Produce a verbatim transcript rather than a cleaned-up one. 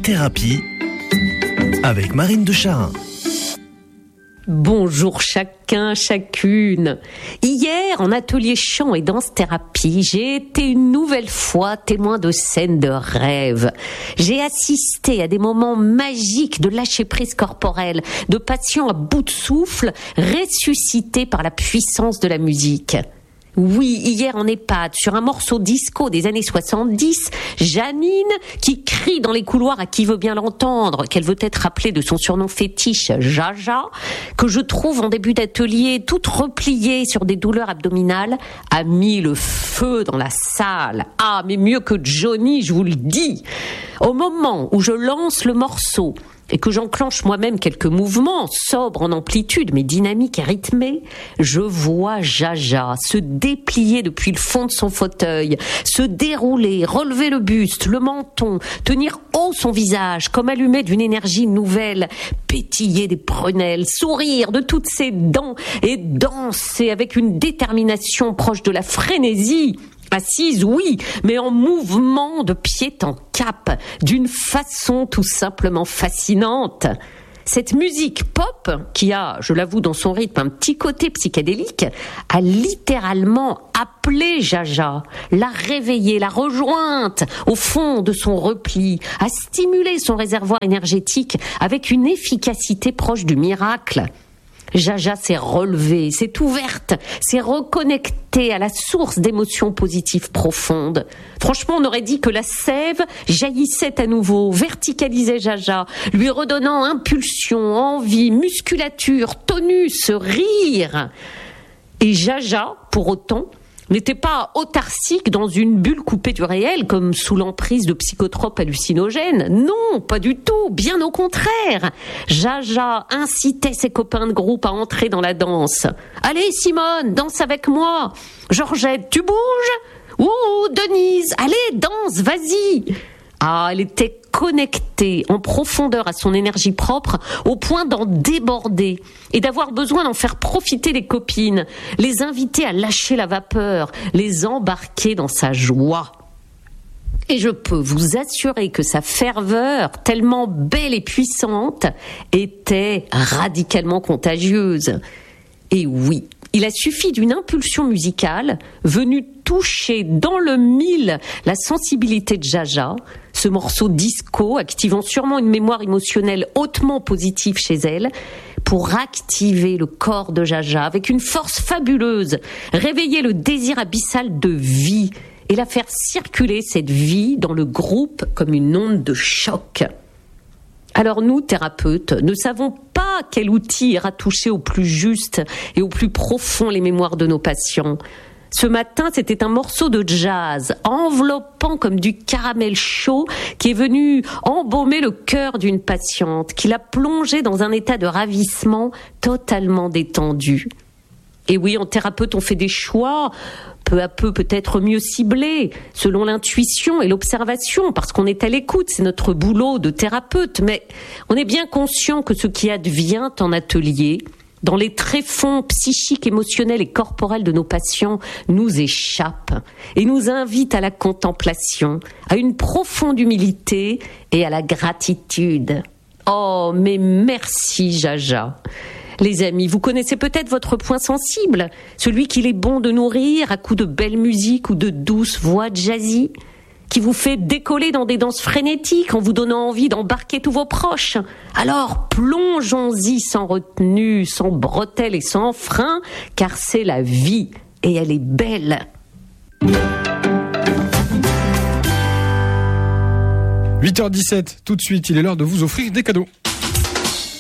thérapie avec Marine de Charin. Bonjour chacun, chacune. Hier, en atelier chant et danse-thérapie, j'ai été une nouvelle fois témoin de scènes de rêve. J'ai assisté à des moments magiques de lâcher-prise corporelle, de patients à bout de souffle, ressuscités par la puissance de la musique. Oui, hier en EHPAD, sur un morceau disco des années soixante-dix, Janine, qui crie dans les couloirs à qui veut bien l'entendre, qu'elle veut être appelée de son surnom fétiche, Jaja, que je trouve en début d'atelier toute repliée sur des douleurs abdominales, a mis le feu dans la salle. Ah, mais mieux que Johnny, je vous le dis. Au moment où je lance le morceau, et que j'enclenche moi-même quelques mouvements, sobres en amplitude, mais dynamiques et rythmés, je vois Jaja se déplier depuis le fond de son fauteuil, se dérouler, relever le buste, le menton, tenir haut son visage, comme allumé d'une énergie nouvelle, pétiller des prunelles, sourire de toutes ses dents et danser avec une détermination proche de la frénésie. Assise, oui, mais en mouvement de pied en cap, d'une façon tout simplement fascinante. Cette musique pop, qui a, je l'avoue dans son rythme, un petit côté psychédélique, a littéralement appelé Jaja, l'a réveillée, l'a rejointe au fond de son repli, a stimulé son réservoir énergétique avec une efficacité proche du miracle. Jaja s'est relevée, s'est ouverte, s'est reconnectée à la source d'émotions positives profondes. Franchement, on aurait dit que la sève jaillissait à nouveau, verticalisait Jaja, lui redonnant impulsion, envie, musculature, tonus, rire. Et Jaja, pour autant, n'était pas autarcique dans une bulle coupée du réel comme sous l'emprise de psychotropes hallucinogènes. Non, pas du tout, bien au contraire. Jaja incitait ses copains de groupe à entrer dans la danse. « Allez Simone, danse avec moi. Georgette, tu bouges ? Ouh, Denise, allez, danse, vas-y !» Ah, elle était connectée en profondeur à son énergie propre au point d'en déborder et d'avoir besoin d'en faire profiter les copines, les inviter à lâcher la vapeur, les embarquer dans sa joie. Et je peux vous assurer que sa ferveur, tellement belle et puissante, était radicalement contagieuse. Et oui, il a suffi d'une impulsion musicale venue toucher dans le mille la sensibilité de Jaja, ce morceau disco activant sûrement une mémoire émotionnelle hautement positive chez elle, pour activer le corps de Jaja avec une force fabuleuse, réveiller le désir abyssal de vie et la faire circuler cette vie dans le groupe comme une onde de choc. Alors nous, thérapeutes, ne savons pas quel outil ira toucher au plus juste et au plus profond les mémoires de nos patients. Ce matin, c'était un morceau de jazz, enveloppant comme du caramel chaud, qui est venu embaumer le cœur d'une patiente, qui l'a plongée dans un état de ravissement totalement détendu. Et oui, en thérapeute, on fait des choix, peu à peu peut-être mieux ciblés, selon l'intuition et l'observation, parce qu'on est à l'écoute, c'est notre boulot de thérapeute. Mais on est bien conscient que ce qui advient en atelier, dans les tréfonds psychiques, émotionnels et corporels de nos patients, nous échappe et nous invite à la contemplation, à une profonde humilité et à la gratitude. Oh, mais merci Jaja. Les amis, vous connaissez peut-être votre point sensible, celui qu'il est bon de nourrir à coups de belle musique ou de douce voix jazzy, qui vous fait décoller dans des danses frénétiques en vous donnant envie d'embarquer tous vos proches. Alors plongeons-y sans retenue, sans bretelles et sans frein, car c'est la vie et elle est belle. huit heures dix-sept, tout de suite, il est l'heure de vous offrir des cadeaux.